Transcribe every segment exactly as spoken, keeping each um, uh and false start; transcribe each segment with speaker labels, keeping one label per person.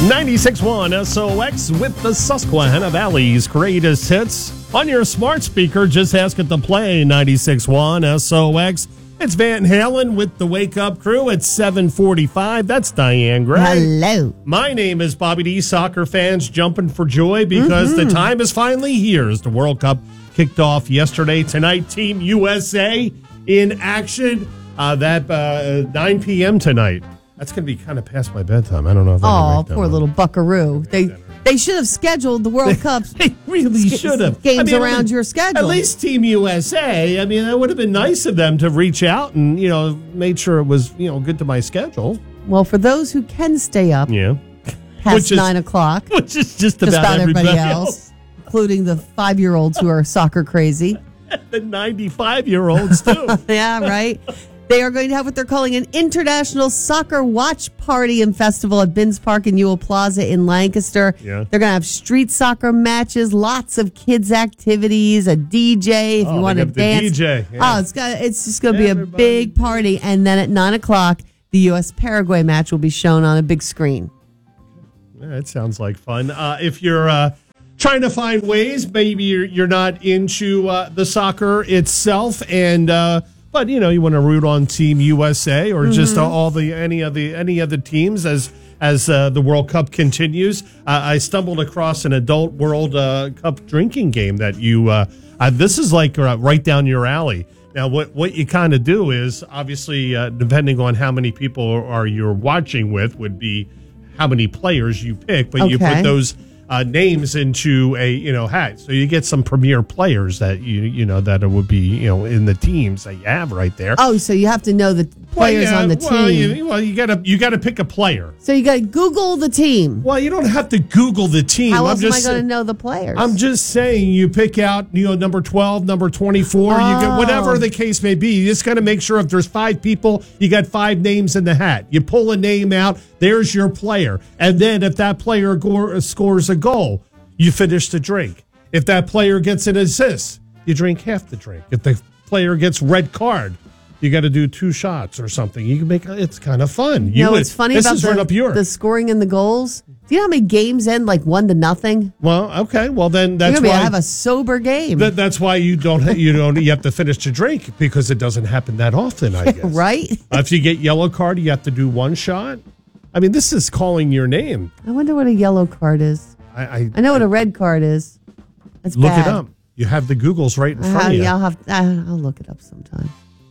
Speaker 1: ninety-six point one S O X with the Susquehanna Valley's greatest hits. On your smart speaker, just ask it to play ninety-six point one S O X. It's Van Halen with the Wake Up Crew at seven forty-five. That's Diane Gray.
Speaker 2: Hello.
Speaker 1: My name is Bobby D. Soccer fans jumping for joy because
Speaker 2: Mm-hmm.
Speaker 1: the time is finally here as the World Cup kicked off yesterday. Tonight, Team U S A in action. Uh, that uh, nine p.m. tonight. That's going to be kind of past my bedtime. I don't know if I can
Speaker 2: Oh,
Speaker 1: make that
Speaker 2: poor
Speaker 1: one.
Speaker 2: little buckaroo. They they should have scheduled the World Cup
Speaker 1: They really should have.
Speaker 2: games
Speaker 1: I mean,
Speaker 2: around
Speaker 1: at-
Speaker 2: your schedule.
Speaker 1: At least Team U S A. I mean, it would have been nice of them to reach out and, you know, made sure it was, you know, good to my schedule.
Speaker 2: Well, for those who can stay up
Speaker 1: Yeah.
Speaker 2: past
Speaker 1: Which is-
Speaker 2: nine o'clock,
Speaker 1: Which is just,
Speaker 2: just
Speaker 1: about,
Speaker 2: about everybody,
Speaker 1: everybody
Speaker 2: else, including the five-year-olds who are soccer crazy.
Speaker 1: The ninety-five-year-olds, too.
Speaker 2: Yeah, right. They are going to have what they're calling an International Soccer Watch Party and Festival at Binns Park and Ewell Plaza in Lancaster.
Speaker 1: Yeah.
Speaker 2: They're going to have street soccer matches, lots of kids' activities, a D J if
Speaker 1: Oh,
Speaker 2: you
Speaker 1: they
Speaker 2: want to
Speaker 1: got the
Speaker 2: dance.
Speaker 1: D J, yeah.
Speaker 2: Oh, it's got it's just going to be
Speaker 1: Everybody.
Speaker 2: a big party. And then at nine o'clock, the U S Paraguay match will be shown on a big screen.
Speaker 1: Yeah, that sounds like fun. Uh, if you're uh, trying to find ways, maybe you're, you're not into uh, the soccer itself, and uh, but you know you want to root on Team U S A or mm-hmm. just uh, all the any of the any of the teams as as uh, the World Cup continues. Uh, I stumbled across an adult World uh, Cup drinking game that you. Uh, uh, this is like uh, right down your alley. Now, what, what you kind of do is obviously, uh, depending on how many people are you're watching with, would be how many players you pick, but you
Speaker 2: Okay.
Speaker 1: put those uh, names into a you know hat, so you get some premier players that you you know that would be you know in the teams that you have right there.
Speaker 2: Oh, so you have to know the players
Speaker 1: well, yeah,
Speaker 2: on the
Speaker 1: well,
Speaker 2: team.
Speaker 1: You, well, you gotta you gotta pick a player.
Speaker 2: So you got to Google the team.
Speaker 1: Well, you don't have to Google the team.
Speaker 2: How
Speaker 1: I'm
Speaker 2: else
Speaker 1: just,
Speaker 2: am I going to know the players?
Speaker 1: I'm just saying, you pick out, you know, number twelve, number twenty-four, you get whatever
Speaker 2: Oh.
Speaker 1: the case may be. You just got to make sure if there's five people, you got five names in the hat. You pull a name out, there's your player. And then if that player go- scores a goal, you finish the drink. If that player gets an assist, you drink half the drink. If the player gets red card, you got to do two shots or something. You can make it's kind of fun. You
Speaker 2: You know
Speaker 1: would-
Speaker 2: what's funny
Speaker 1: this
Speaker 2: about
Speaker 1: is
Speaker 2: the,
Speaker 1: right up your.
Speaker 2: the scoring and the goals? Do you know how many games end like one to nothing?
Speaker 1: Well, okay. Well, then that's
Speaker 2: You're gonna be,
Speaker 1: why
Speaker 2: have a sober game,
Speaker 1: That, that's why you don't ha- you don't you have to finish the drink because it doesn't happen that often. I guess
Speaker 2: right?
Speaker 1: Uh, if you get yellow card, you have to do one shot. I mean, this is calling your name.
Speaker 2: I wonder what a yellow card is.
Speaker 1: I, I,
Speaker 2: I know what a red card is. That's
Speaker 1: look
Speaker 2: bad.
Speaker 1: it up. You have the Googles right in
Speaker 2: Uh,
Speaker 1: front of you.
Speaker 2: yeah, I'll have. Uh, I'll look it up sometime.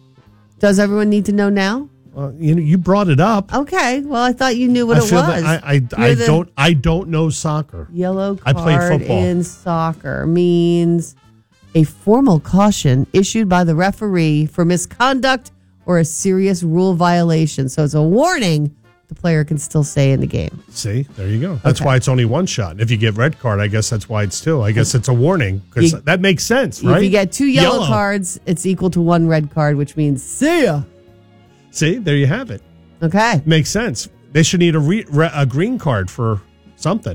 Speaker 2: Does everyone need to know now?
Speaker 1: Well, you know, you brought it up.
Speaker 2: Okay. Well, I thought you knew what
Speaker 1: I
Speaker 2: it
Speaker 1: feel
Speaker 2: was.
Speaker 1: that I I, I
Speaker 2: You're the
Speaker 1: don't I don't know soccer.
Speaker 2: Yellow
Speaker 1: I
Speaker 2: card
Speaker 1: played football.
Speaker 2: in soccer means a formal caution issued by the referee for misconduct or a serious rule violation. So it's a warning. The player can still stay in the game.
Speaker 1: See, there you go. That's
Speaker 2: Okay.
Speaker 1: why it's only one shot. If you get red card, I guess that's why it's two. I guess it's a warning because
Speaker 2: You-
Speaker 1: that makes sense, right?
Speaker 2: If you get two yellow, cards, it's equal to one red card, which means see ya.
Speaker 1: See, there you have it.
Speaker 2: Okay.
Speaker 1: Makes sense. They should need a re- re- a green card for something.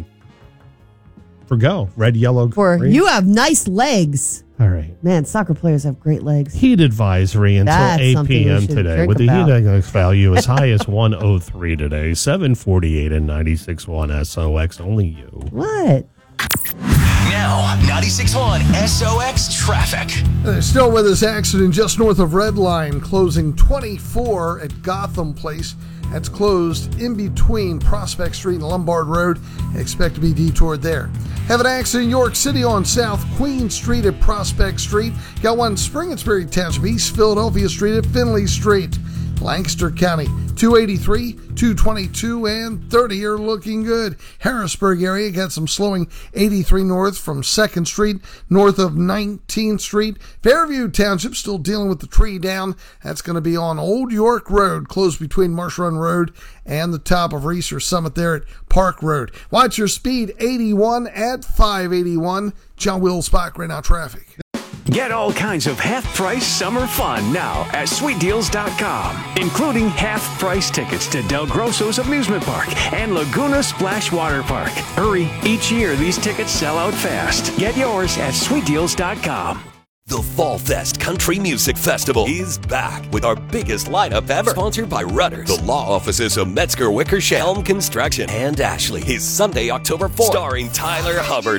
Speaker 1: For go. Red, yellow,
Speaker 2: For
Speaker 1: green.
Speaker 2: you have nice legs.
Speaker 1: All right.
Speaker 2: Man, soccer players have great legs.
Speaker 1: Heat advisory until
Speaker 2: That's
Speaker 1: eight
Speaker 2: something we
Speaker 1: p.m.
Speaker 2: should
Speaker 1: today
Speaker 2: drink
Speaker 1: with the
Speaker 2: about.
Speaker 1: heat index value as high as one oh three today. seven forty-eight and ninety-six point one S O X. Only you.
Speaker 2: What?
Speaker 3: Now, ninety-six point one S O X traffic.
Speaker 4: There's still with this accident just north of Red Line, closing twenty-four at Gotham Place. That's closed in between Prospect Street and Lombard Road. Expect to be detoured there. Have an accident in York City on South Queen Street at Prospect Street. Got one in Spring-Sperry Township, East Philadelphia Street at Finley Street. Lancaster County, two eighty-three, two twenty-two, and thirty are looking good. Harrisburg area got some slowing eighty-three north from second Street, north of nineteenth Street. Fairview Township still dealing with the tree down. That's going to be on Old York Road, close between Marsh Run Road and the top of Reeser Summit there at Park Road. Watch your speed, eighty-one at five eighty-one. John Wills Spike right now traffic.
Speaker 5: Get all kinds of half-price summer fun now at sweet deals dot com, including half-price tickets to Del Grosso's Amusement Park and Laguna Splash Water Park. Hurry, each year these tickets sell out fast. Get yours at sweet deals dot com.
Speaker 6: The Fall Fest Country Music Festival is back with our biggest lineup ever. Sponsored by Rudders, the law offices of Metzger Wickersham, Elm Construction, and Ashley. Is Sunday, October fourth. Starring Tyler Hubbard.